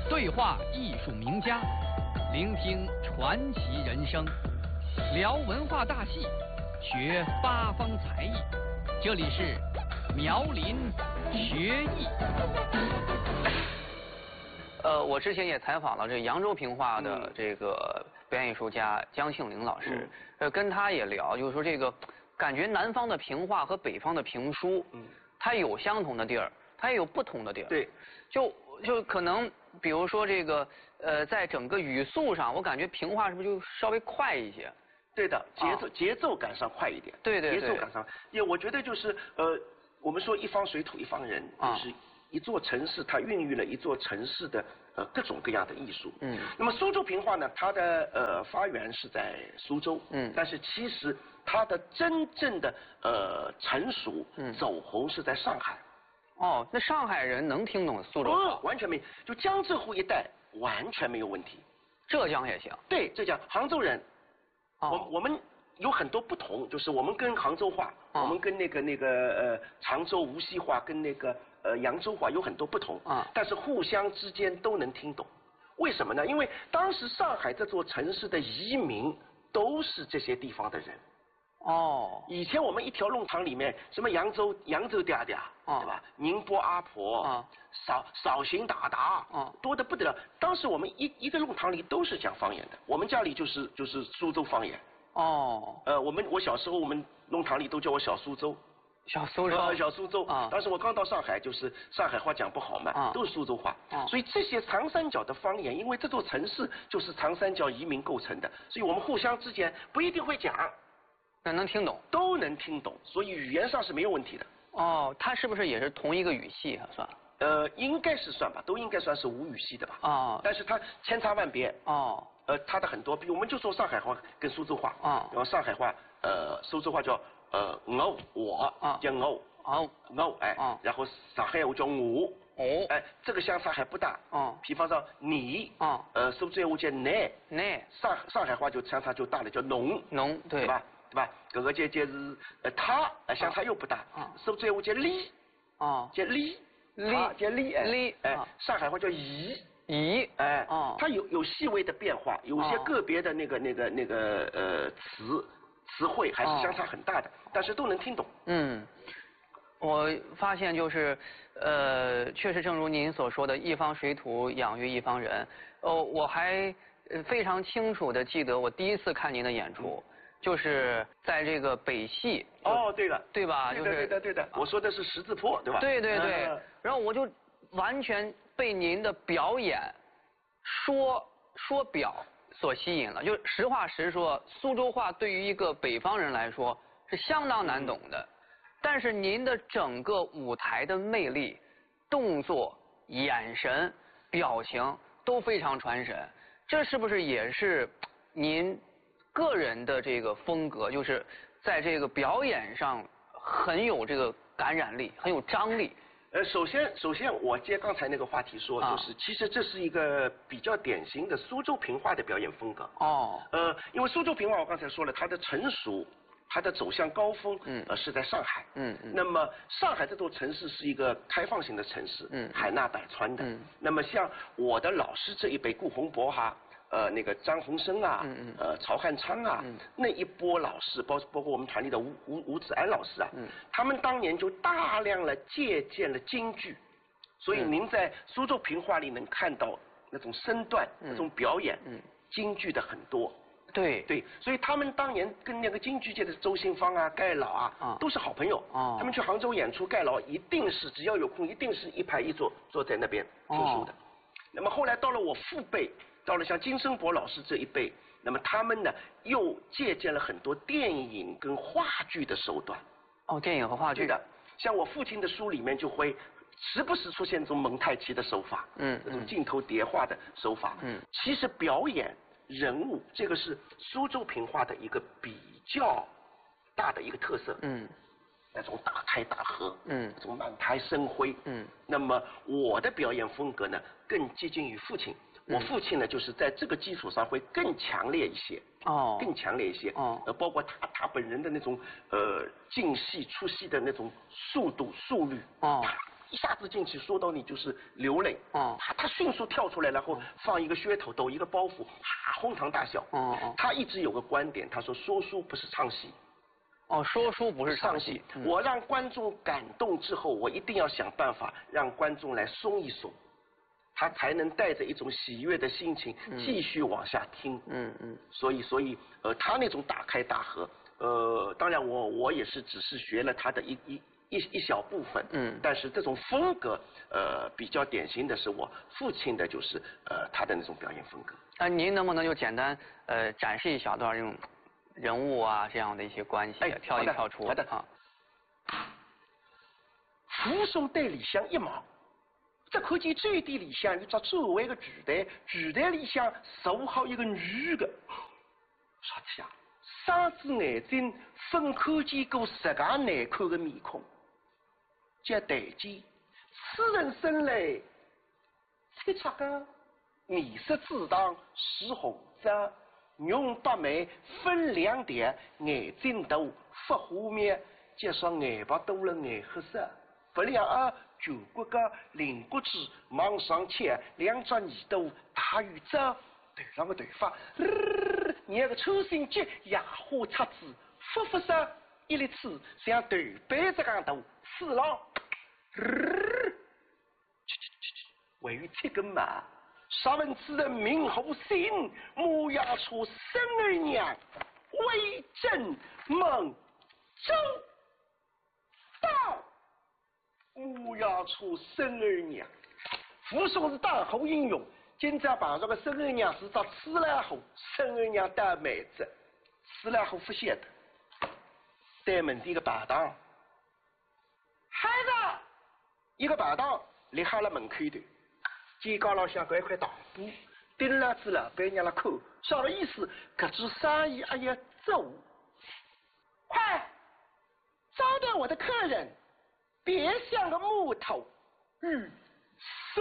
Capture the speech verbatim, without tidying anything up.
对话艺术名家，聆听传奇人生，聊文化大戏，学八方才艺。这里是苗林学艺。呃，我之前也采访了这扬州评话的这个表演艺术家姜庆龄老师，嗯、呃，跟他也聊，就是说这个感觉南方的评话和北方的评书，嗯，它有相同的地儿，它也有不同的地儿。 对， 就就可能比如说这个呃，在整个语速上，我感觉评话是不是就稍微快一些？ 对的，节奏、啊、节奏感上快一点。 对对对， 节奏感上，也我觉得就是呃，我们说一方水土一方人，就是一座城市，它孕育了一座城市的呃各种各样的艺术。嗯。那么苏州评话呢，它的呃发源是在苏州。嗯。但是其实它的真正的呃成熟、嗯、走红是在上海。 哦，那上海人能听懂苏州话？ 哦，完全没，就江浙沪一带完全没有问题。 浙江也行。 对，浙江、杭州人。哦、我我们有很多不同，就是我们跟杭州话，哦、我们跟那个那个呃常州无锡话，跟那个呃扬州话有很多不同，啊、哦，但是互相之间都能听懂。为什么呢？因为当时上海这座城市的移民都是这些地方的人。哦。以前我们一条弄堂里面，什么扬州扬州嗲嗲，哦、对吧？宁波阿婆，啊、哦，绍绍兴达达，啊、哦，多得不得了。当时我们一一个弄堂里都是讲方言的，我们家里就是就是苏州方言。哦。呃，我们我小时候我们弄堂里都叫我小苏州。 小苏州。 呃，小苏州。啊。当时我刚到上海，就是上海话讲不好嘛，啊、都是苏州话。啊。所以这些长三角的方言，因为这座城市就是长三角移民构成的，所以我们互相之间不一定会讲。 那能听懂， 都能听懂，所以语言上是没有问题的。 哦，它是不是也是同一个语系啊？算？ 呃，应该是算吧，都应该算是吴语系的吧。哦。但是它千差万别。哦。呃，它的很多，比如我们就说上海话跟苏州话。哦。然后上海话，呃，苏州话叫呃我我，啊、叫我。哦。我哎。哦。然后上海话叫我。哦。哎，这个相差还不大。哦。比方说你。哦。呃，苏州话叫你。 你。 上上海话就相差就大了，叫侬。 侬，对。 对吧？对吧？这个节节是呃他，呃相差又不大。啊。苏州话叫你。哦。叫你。 你。 叫你。 你。 哎，上海话叫姨。 姨。 哎。哦。它有有细微的变化，有些个别的那个那个那个呃词词汇还是相差很大的，但是都能听懂。 嗯。我发现就是，呃，确实正如您所说的，一方水土养育一方人。哦，我还非常清楚的记得我第一次看您的演出。嗯，就是在这个北戏。 哦，对了， 对吧？ 对的，对的，对的。我说的是十字坡，对吧？ 对对对。嗯、然后我就完全被您的表演说说表所吸引了。就实话实说，苏州话对于一个北方人来说是相当难懂的，嗯、但是您的整个舞台的魅力、动作、眼神、表情都非常传神。这是不是也是您个人的这个风格，就是在这个表演上很有这个感染力，很有张力？ 呃，首先，首先我接刚才那个话题说，就是、啊、其实这是一个比较典型的苏州评话的表演风格。哦。呃，因为苏州评话我刚才说了，它的成熟，它的走向高峰，嗯，呃，是在上海。嗯嗯。那么上海这座城市是一个开放型的城市，嗯，海纳百川的。嗯。那么像我的老师这一辈，顾洪博哈。呃，那个张鸿生啊，嗯嗯，呃，曹汉昌啊，嗯、那一波老师，包包括我们团里的吴吴吴子安老师啊，嗯、他们当年就大量的借鉴了京剧，所以您在苏州评话里能看到那种身段、嗯、那种表演，嗯、京剧的很多。 对对，所以他们当年跟那个京剧界的周信芳啊、盖老啊，啊都是好朋友。哦，他们去杭州演出，盖老一定是只要有空，一定是一排一坐坐在那边听书的。哦、那么后来到了我父辈。到了像金生博老师这一辈，那么他们呢又借鉴了很多电影跟话剧的手段。 哦，电影和话剧的，像我父亲的书里面就会时不时出现这种蒙太奇的手法，嗯，这种镜头叠画的手法，嗯，其实表演人物这个是苏州评话的一个比较大的一个特色，嗯，那种大开大合，嗯，这种满台生辉，嗯，那么我的表演风格呢更接近于父亲。我父亲呢，就是在这个基础上会更强烈一些，哦，更强烈一些，哦，呃，包括他他本人的那种呃进戏出戏的那种速度速率，哦， 一下子进去，说到你就是流泪。哦，他他迅速跳出来，然后放一个噱头，抖一个包袱，哈，哄堂大笑。哦哦，他一直有个观点，他说说书不是唱戏。 哦，说书不是唱戏。 嗯、我让观众感动之后，我一定要想办法让观众来松一松，他才能带着一种喜悦的心情继续往下听。嗯嗯。所以所以呃，他那种大开大合，呃，当然我我也是只是学了他的一一一一小部分。嗯。但是这种风格，呃，比较典型的是我父亲的，就是呃他的那种表演风格。 那您能不能就简单呃展示一小段这种？人物啊，这样的一些关系，哎、跳进跳出。 好的。啊。扶手队里向一望，只看见最底里向有只周围的巨蛋，巨蛋里向坐好一个女的。啥子呀？双只眼睛分看见过十个难看的面孔。接台阶，此人生来猜测个面色自当是红色。容八眉分两点，眼睛大，发花面，加上眼巴多了眼黑色，不两耳，九骨个灵骨子，往上切，两只耳朵大于这，头上个头发，你那个抽心结，野花叉子，复复色，一粒刺像豆杯子样大，刺浪，为于这个嘛。杀问此人名后姓，母牙出生儿娘，为朕蒙周到。母牙出生儿娘，父兄是当后应用，今朝碰上个生儿娘是找死来后，生儿娘带妹子，死来后不晓得。对门的一个排档，孩子，一个排档立下了门口头。肩高老向搿一块大布，顶了子老板娘了看，啥个意思？搿只生意哎呀走，快招待我的客人，别像个木头，嗯。